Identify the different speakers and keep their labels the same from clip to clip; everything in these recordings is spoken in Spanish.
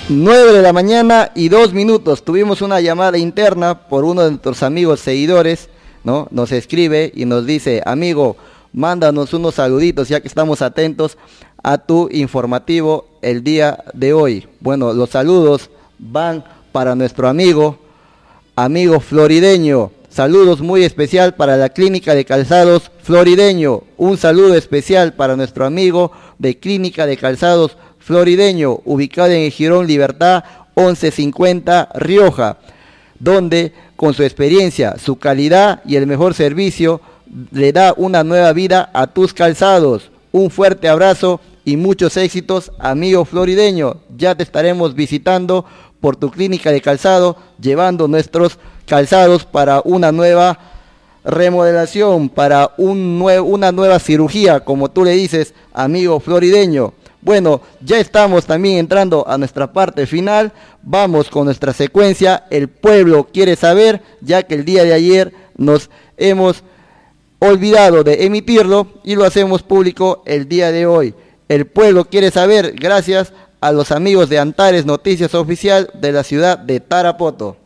Speaker 1: 9:02 a.m. Tuvimos una llamada interna por uno de nuestros amigos seguidores, ¿no? Nos escribe y nos dice: amigo, mándanos unos saluditos ya que estamos atentos a tu informativo el día de hoy. Bueno, los saludos van para nuestro amigo Florideño. Saludos muy especial para la Clínica de Calzados Florideño. Un saludo especial para nuestro amigo de Clínica de Calzados Florideño, ubicado en el Jirón Libertad 1150 Rioja, donde con su experiencia, su calidad y el mejor servicio le da una nueva vida a tus calzados. Un fuerte abrazo y muchos éxitos, amigo florideño. Ya te estaremos visitando por tu clínica de calzado, llevando nuestros calzados para una nueva remodelación, para una nueva cirugía, como tú le dices, amigo florideño. Bueno, ya estamos también entrando a nuestra parte final. Vamos con nuestra secuencia El Pueblo Quiere Saber, ya que el día de ayer nos hemos olvidado de emitirlo y lo hacemos público el día de hoy. El Pueblo Quiere Saber, gracias a los amigos de Antares Noticias Oficial de la ciudad de Tarapoto.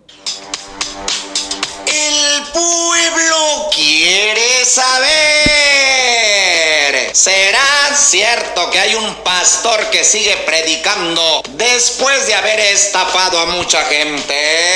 Speaker 2: El pueblo quiere saber. ¿Será cierto que hay un pastor que sigue predicando después de haber estafado a mucha gente?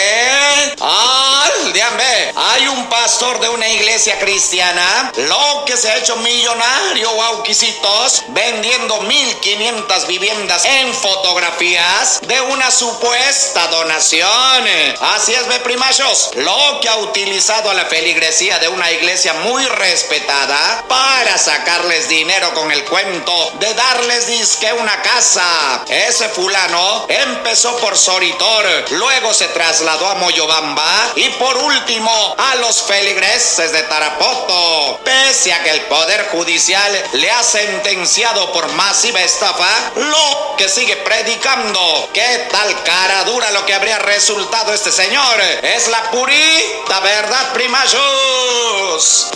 Speaker 2: Dígame, hay un pastor de una iglesia cristiana, lo que se ha hecho millonario, guauquisitos, vendiendo 1,500 viviendas en fotografías de una supuesta donación. Así es, ve, primachos, lo que ha utilizado a la feligresía de una iglesia muy respetada para sacarles dinero con el cuento de darles disque una casa. Ese fulano empezó por Soritor, luego se trasladó a Moyobamba y por último a los feligreses de Tarapoto. Pese a que el Poder Judicial le ha sentenciado por masiva estafa, lo que sigue predicando. ¿Qué tal cara dura lo que habría resultado este señor? Es la purita verdad, primachos.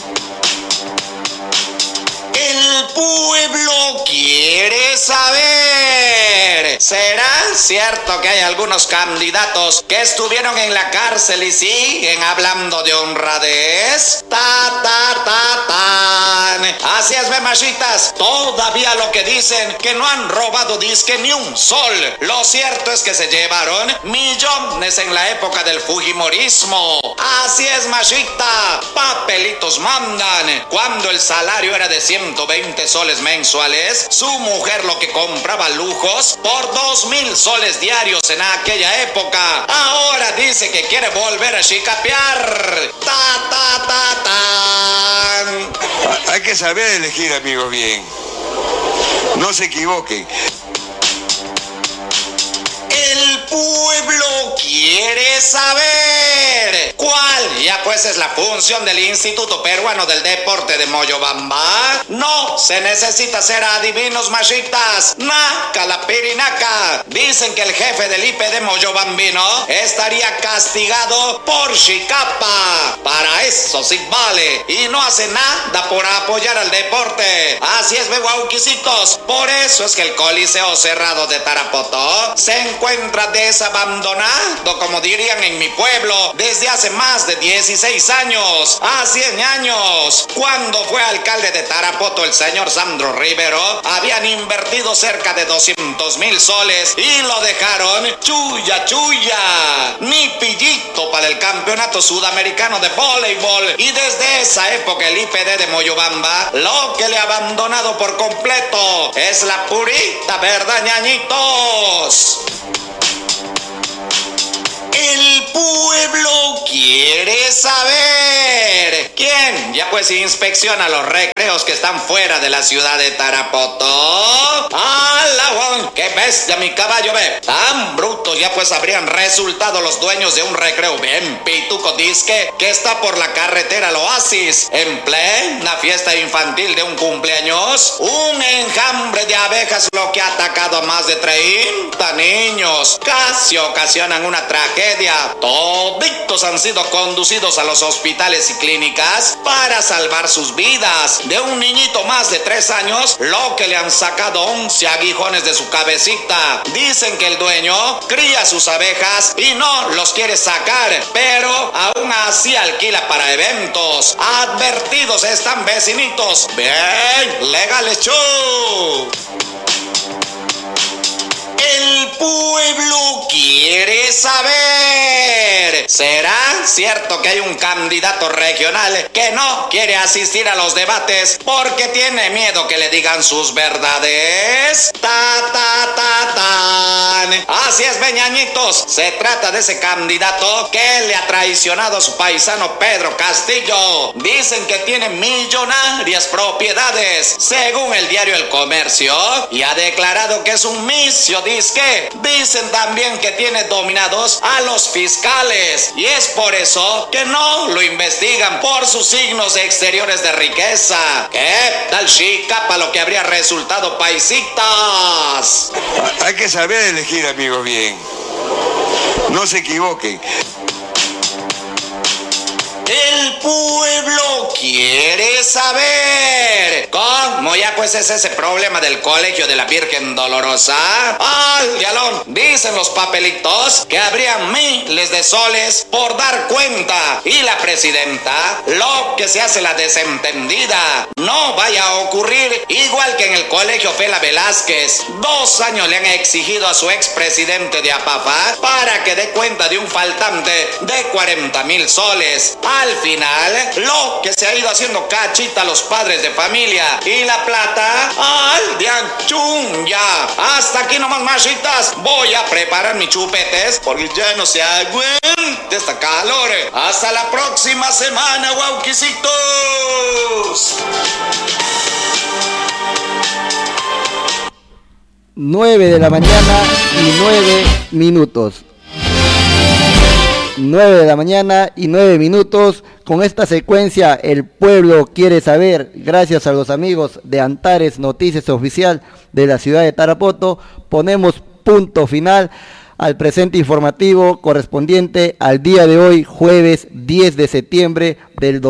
Speaker 2: El pueblo quiere saber. ¿Será cierto que hay algunos candidatos que estuvieron en la cárcel y siguen hablando de honradez? Así es, bemachitas. Todavía lo que dicen que no han robado disque ni un sol. Lo cierto es que se llevaron millones en la época del fujimorismo. Así es, machita. Papelitos mandan. Cuando el salario era de 120 soles mensuales, su mujer lo que compraba lujos por 2,000 soles diarios en aquella época. Ahora dice que quiere volver a chicapear.
Speaker 3: Hay que saber elegir, amigos, bien. No se equivoquen.
Speaker 2: El pueblo quiere saber. ¿Cuál ya pues es la función del Instituto Peruano del Deporte de Moyobamba? No se necesita ser adivinos, machitas. Naca la pirinaca. Dicen que el jefe del IPD Moyobambino estaría castigado por chicapa. Para eso sí vale. Y no hace nada por apoyar al deporte. Así es, beguauquisitos. Por eso es que el Coliseo Cerrado de Tarapoto se encuentra desabandonado, como dirían en mi pueblo, desde hace más de 16 años, a 100 años. Cuando fue alcalde de Tarapoto el señor Sandro Rivero, habían invertido cerca de 200,000 soles y lo dejaron chuya. Ni pillito para el campeonato sudamericano de voleibol. Y desde esa época el IPD de Moyobamba lo que le ha abandonado por completo es la purita verdad, ñañitos. El pueblo quiere saber. ¿Quién ya pues inspecciona los recreos que están fuera de la ciudad de Tarapoto? ¡Ala, qué bestia mi caballo, ve! Tan brutos ya pues habrían resultado los dueños de un recreo bien pituco disque que está por la carretera al Oasis, en plena fiesta infantil de un cumpleaños. Un enjambre de abejas lo que ha atacado a más de 30 niños. Casi ocasionan una tragedia. toditos han sido conducidos a los hospitales y clínicas para salvar sus vidas. De un niñito más de 3 años, lo que le han sacado 11 aguijones de su cabecita. Dicen que el dueño cría sus abejas y no los quiere sacar, pero aún así alquila para eventos. Advertidos están vecinitos. Bien, legales show. El pueblo quiere saber. ¿Será cierto que hay un candidato regional que no quiere asistir a los debates porque tiene miedo que le digan sus verdades? Así es, beñañitos. Se trata de ese candidato que le ha traicionado a su paisano Pedro Castillo. Dicen que tiene millonarias propiedades, según el diario El Comercio, y ha declarado que es un misio disque. Dicen también que tiene dominados a los fiscales, y es por eso que no lo investigan por sus signos exteriores de riqueza. ¿Qué tal chica para lo que habría resultado, paisitas?
Speaker 3: Hay que saber elegir, amigos, bien. No se equivoquen.
Speaker 2: El pueblo quiere saber. ¿Cómo ya pues es ese problema del colegio de la Virgen Dolorosa? ¡Al dialón! Dicen los papelitos que habrían miles de soles por dar cuenta. Y la presidenta, lo que se hace la desentendida. No vaya a ocurrir igual que en el colegio Fela Velázquez. 2 años le han exigido a su expresidente de Apapa para que dé cuenta de un faltante de 40,000 soles. Al final, lo que se ha ido haciendo cachita a los padres de familia y la plata, al dianchun ya. Hasta aquí nomás, machitas. Voy a preparar mis chupetes porque ya no se aguanta esta calor. Hasta la próxima semana, guauquisitos.
Speaker 1: 9 de la mañana y 9 minutos. 9 de la mañana y 9 minutos. Con esta secuencia, el pueblo quiere saber, gracias a los amigos de Antares Noticias Oficial de la ciudad de Tarapoto, ponemos punto final al presente informativo correspondiente al día de hoy, jueves 10 de septiembre del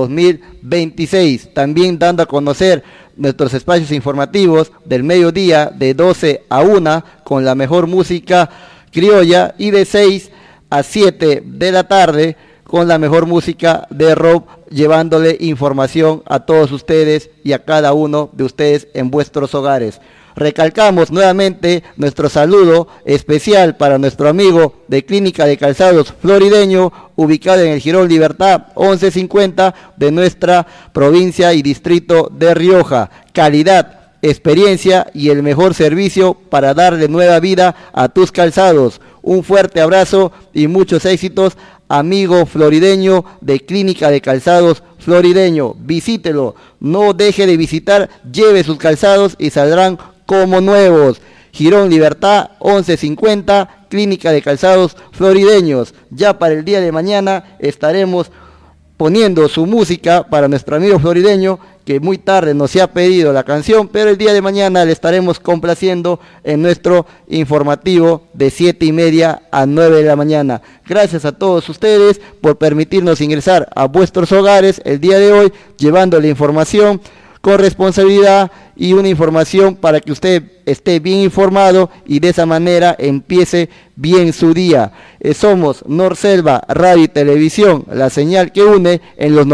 Speaker 1: 2026. También dando a conocer nuestros espacios informativos del mediodía de 12 a 1 con la mejor música criolla y de 6 a 7 de la tarde con la mejor música de rock, llevándole información a todos ustedes y a cada uno de ustedes en vuestros hogares. Recalcamos nuevamente nuestro saludo especial para nuestro amigo de Clínica de Calzados Florideño, ubicado en el Jirón Libertad 1150 de nuestra provincia y distrito de Rioja. Calidad, experiencia y el mejor servicio para darle nueva vida a tus calzados. Un fuerte abrazo y muchos éxitos, amigo florideño de Clínica de Calzados Florideño. Visítelo, no deje de visitar, lleve sus calzados y saldrán como nuevos. Jirón Libertad 1150, Clínica de Calzados Florideños. Ya para el día de mañana estaremos poniendo su música para nuestro amigo florideño, que muy tarde nos ha pedido la canción, pero el día de mañana le estaremos complaciendo en nuestro informativo de 7:30 a 9 de la mañana. Gracias a todos ustedes por permitirnos ingresar a vuestros hogares el día de hoy, llevando la información con responsabilidad y una información para que usted esté bien informado y de esa manera empiece bien su día. Somos Norselva Radio y Televisión, la señal que une en los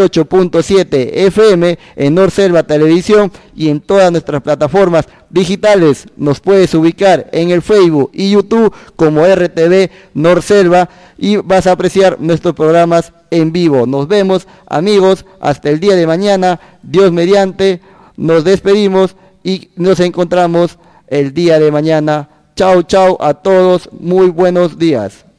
Speaker 1: 98.7 FM en Norselva Televisión y en todas nuestras plataformas digitales. Nos puedes ubicar en el Facebook y YouTube como RTV Norselva y vas a apreciar nuestros programas en vivo. Nos vemos, amigos, hasta el día de mañana. Dios mediante, nos despedimos y nos encontramos el día de mañana. Chao, chao a todos, muy buenos días.